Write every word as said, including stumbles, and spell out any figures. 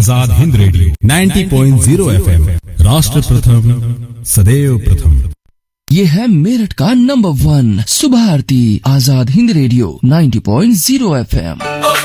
Azad Hind radio नब्बे point zero FM, राष्ट्र प्रथम सदैव प्रथम। ये है मेरठ का नंबर वन सुबह आरती आजाद हिंद रेडियो नब्बे पॉइंट ज़ीरो एफएम।